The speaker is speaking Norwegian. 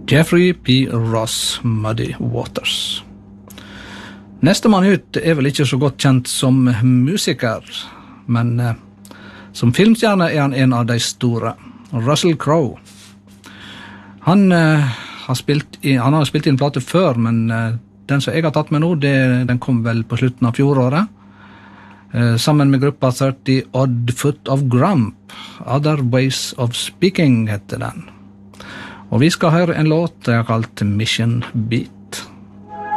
Jeffrey P. Ross, Muddy Waters. Neste mann ut vel ikke så godt kjent som musiker, men som filmstjerne han en av de store. Russell Crowe. Han har spilt inn en plate før, men den som jeg har tatt med nå, den kom vel på slutten av fjoråret. Sammen med gruppa 30 Odd Foot of Grump. Other Ways of Speaking heter den. Og vi skal høre en låt jeg har kalt Mission Beat.